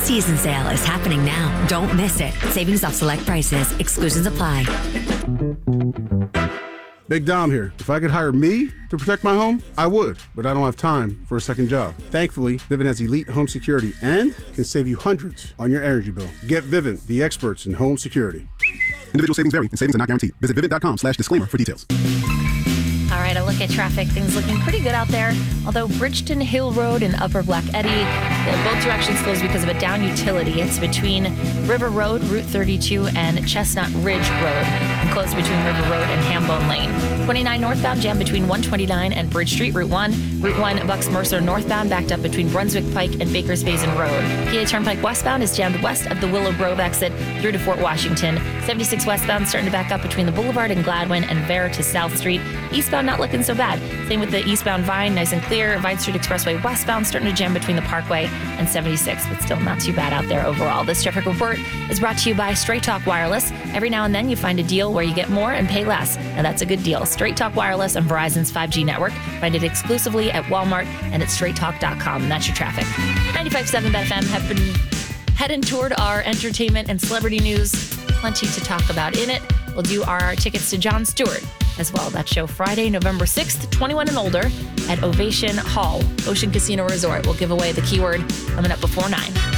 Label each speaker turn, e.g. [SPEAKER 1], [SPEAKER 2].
[SPEAKER 1] season sale is happening now. Don't miss it. Savings off select prices. Exclusions apply.
[SPEAKER 2] Big Dom here. If I could hire me to protect my home, I would, but I don't have time for a second job. Thankfully, Vivint has elite home security and can save you hundreds on your energy bill. Get Vivint, the experts in home security. Individual savings vary and savings are not guaranteed. Visit Vivint.com/disclaimer for details.
[SPEAKER 3] All right, a look at traffic. Things looking pretty good out there. Although Bridgeton Hill Road and Upper Black Eddy, both directions closed because of a down utility. It's between River Road, Route 32, and Chestnut Ridge Road, and closed between River Road and Hambone Lane. 29 northbound jam between 129 and Bridge Street, Route 1. Route 1 Bucks Mercer northbound backed up between Brunswick Pike and Baker's Basin Road. PA Turnpike westbound is jammed west of the Willow Grove exit through to Fort Washington. 76 westbound starting to back up between the Boulevard and Gladwin and Vare to South Street. Eastbound not looking so bad. Same with the eastbound Vine, nice and clear. Vine Street Expressway westbound starting to jam between the Parkway and 76, but still not too bad out there overall. This traffic report is brought to you by Straight Talk Wireless. Every now and then you find a deal where you get more and pay less, and that's a good deal. Straight Talk Wireless on Verizon's 5G network. Find it exclusively at Walmart and at straighttalk.com. And that's your traffic. 95.7 FM have been heading toward our entertainment and celebrity news. Plenty to talk about in it. We'll do our tickets to Jon Stewart as well. That show Friday, November 6th, 21 and older at Ovation Hall, Ocean Casino Resort. We'll give away the keyword coming up before 9.